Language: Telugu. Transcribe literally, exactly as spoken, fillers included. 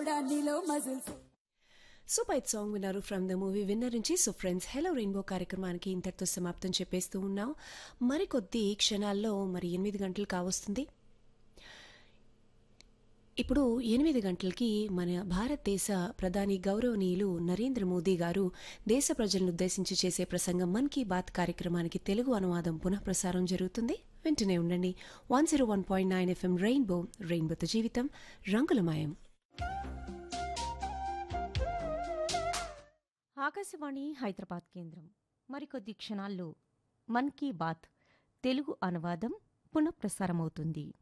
పిల్లోడా నీలో మజిల్స్. సూపర్ హిట్ సాంగ్ విన్నారు ఫ్రమ్ ద మూవీ విన్నర్ నుంచి. సో ఫ్రెండ్స్, హలో రెయిన్బో కార్యక్రమానికి ఇంతటితో సమాప్తం చెప్పేస్తూ ఉన్నాం. మరికొద్ది క్షణాల్లో మరి ఎనిమిది గంటలు కావస్తుంది. ఇప్పుడు ఎనిమిది గంటలకి మన భారతదేశ ప్రధాని గౌరవనీయులు నరేంద్ర మోదీ గారు దేశ ప్రజలను ఉద్దేశించి చేసే ప్రసంగం మన్ కీ బాత్ కార్యక్రమానికి తెలుగు అనువాదం పునఃప్రసారం జరుగుతుంది. వింటూనే ఉండండి. One zero one point nine FM rainbow, రెయిన్బోతో జీవితం రంగులమయం. ఆకాశవాణి హైదరాబాద్ కేంద్రం. మరికొద్ది క్షణాల్లో మన్ కీ బాత్ తెలుగు అనువాదం పునఃప్రసారమవుతుంది.